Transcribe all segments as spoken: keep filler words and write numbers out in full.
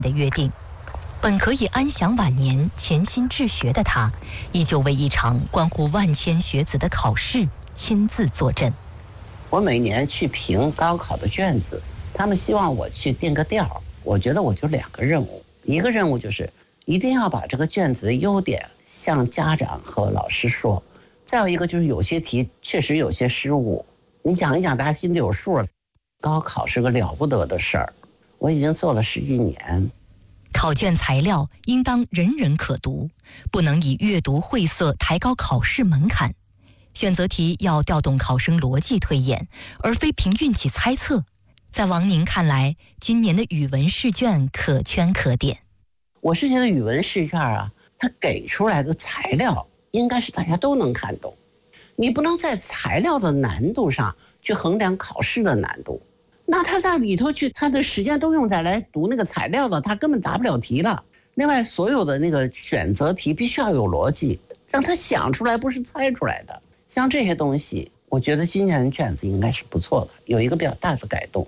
的约定。本可以安享晚年、潜心治学的他，依旧为一场关乎万千学子的考试亲自坐镇。 我每年去评高考的卷子，他们希望我去定个调。我觉得我就两个任务，一个任务就是一定要把这个卷子的优点向家长和老师说，再有一个就是有些题确实有些失误，你讲一讲大家心里有数了。高考是个了不得的事儿，我已经做了十几年。 考卷材料应当人人可读，不能以阅读晦涩抬高考试门槛。选择题要调动考生逻辑推演，而非凭运气猜测。在王宁看来，今年的语文试卷可圈可点。 我是觉得语文试卷啊，它给出来的材料应该是大家都能看懂，你不能在材料的难度上去衡量考试的难度。那他在里头去，他的时间都用在来读那个材料了，他根本答不了题了。另外，所有的那个选择题必须要有逻辑，让他想出来，不是猜出来的。像这些东西，我觉得今年卷子应该是不错的，有一个比较大的改动。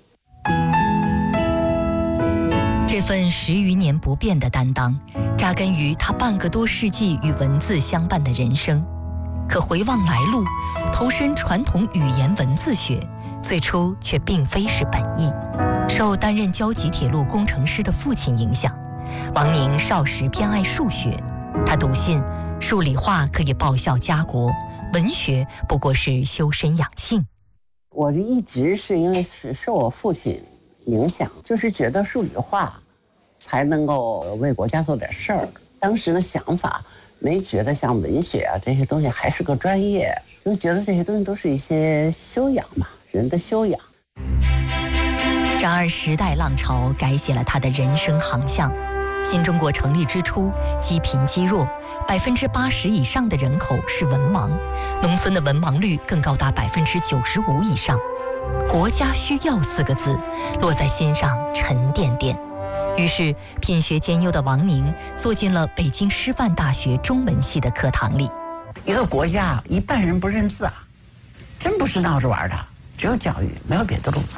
这份十余年不变的担当，扎根于他半个多世纪与文字相伴的人生。可回望来路，投身传统语言文字学，最初却并非是本意。受担任交集铁路工程师的父亲影响，王宁少时偏爱数学。他笃信数理化可以报效家国，文学不过是修身养性。 我一直是因为是受我父亲影响，就是觉得数理化才能够为国家做点事儿。当时的想法没觉得像文学啊这些东西还是个专业，就觉得这些东西都是一些修养嘛，人的修养。 然而时代浪潮改写了他的人生航向。新中国成立之初，积贫积弱，百分之八十以上的人口是文盲，农村的文盲率更高达百分之九十五以上。国家需要四个字落在心上沉甸甸。于是品学兼优的王宁坐进了北京师范大学中文系的课堂里。 一个国家一半人不认字啊，真不是闹着玩的，只有教育，没有别的路子。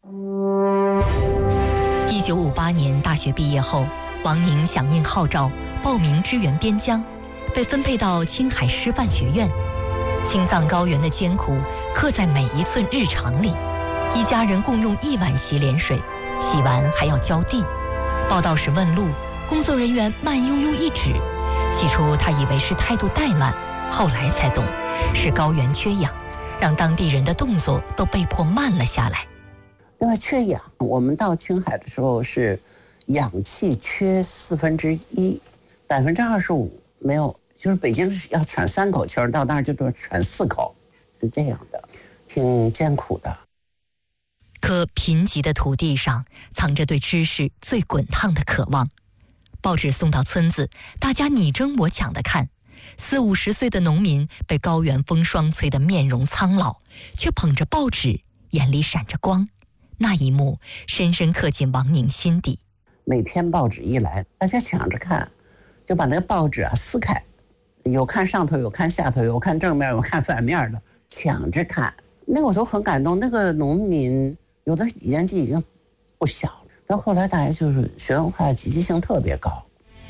一九五八年大学毕业后，王宁响应号召报名支援边疆，被分配到青海师范学院。青藏高原的艰苦刻在每一寸日常里，一家人共用一碗洗脸水，洗完还要浇地。报到时问路，工作人员慢悠悠一指，起初他以为是态度怠慢，后来才懂是高原缺氧，让当地人的动作都被迫慢了下来。 因为缺氧，我们到青海的时候是氧气缺四分之一，百分之二十五没有，就是北京是要喘三口气儿，到那儿就得喘四口，是这样的，挺艰苦的。 可贫瘠的土地上藏着对知识最滚烫的渴望。报纸送到村子，大家你争我抢的看。四五十岁的农民被高原风霜吹得面容苍老，却捧着报纸，眼里闪着光。那一幕深深刻进王宁心底。 每天报纸一来，大家抢着看，就把那个报纸啊撕开，有看上头，有看下头，有看正面，有看反面的，抢着看。那个我都很感动。那个农民有的年纪已经不小了，但后来大家就是学文化积极性特别高。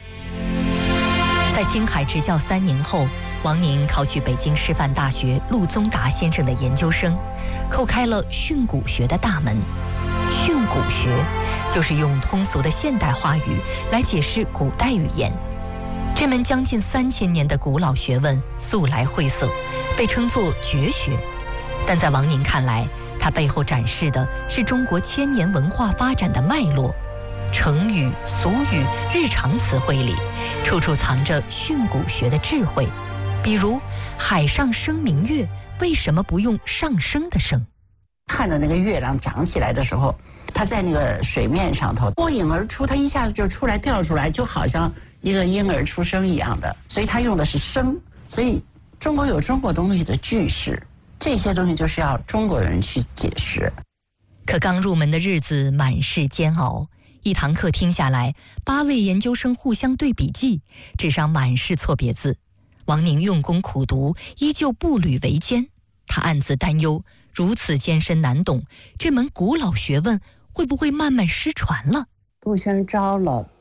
在青海执教三年后，王宁考取北京师范大学陆宗达先生的研究生，叩开了训诂学的大门。训诂学就是用通俗的现代话语来解释古代语言。这门将近三千年的古老学问素来晦涩，被称作绝学。但在王宁看来，它背后展示的是中国千年文化发展的脉络。成语、俗语、日常词汇里，处处藏着训诂学的智慧。比如海上生明月，为什么不用上升的升？ 看到那个月亮长起来的时候，它在那个水面上头脱颖而出，它一下子就出来跳出来，就好像一个婴儿出生一样的，所以它用的是升。所以中国有中国东西的句式，这些东西就是要中国人去解释。 可刚入门的日子满是煎熬，一堂课听下来，八位研究生互相对笔记，纸上满是错别字。王宁用功苦读，依旧步履维艰。他暗自担忧，如此艰深难懂，这门古老学问会不会慢慢失传了？ 杜先生招了